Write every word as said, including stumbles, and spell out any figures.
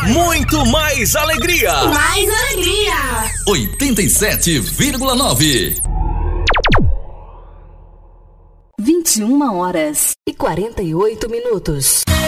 Muito mais alegria. Mais alegria. oitenta e sete vírgula nove. vinte e uma horas e quarenta e oito minutos.